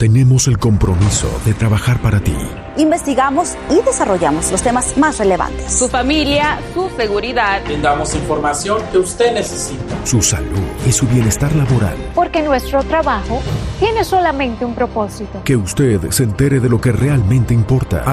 tenemos el compromiso de trabajar para ti. Investigamos y desarrollamos los temas más relevantes. Su familia, su seguridad. Brindamos información que usted necesita. Su salud y su bienestar laboral. Porque nuestro trabajo tiene solamente un propósito. Que usted se entere de lo que realmente importa.